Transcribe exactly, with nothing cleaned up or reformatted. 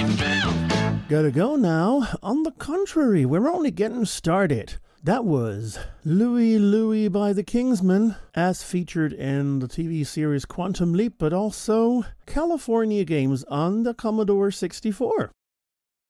Gotta go now. On the contrary, we're only getting started. That was Louie Louie by the Kingsmen, as featured in the T V series Quantum Leap, but also California Games on the Commodore sixty-four.